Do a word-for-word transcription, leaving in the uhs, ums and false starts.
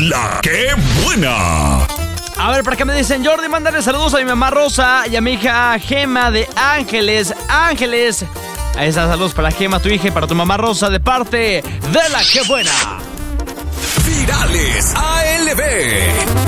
La que buena. A ver, para que me dicen, Jordi, mándale saludos a mi mamá Rosa y a mi hija Gema de Ángeles. Ángeles. Ahí están, saludos para Gema, tu hija, y para tu mamá Rosa, de parte de La que buena. Virales A L B.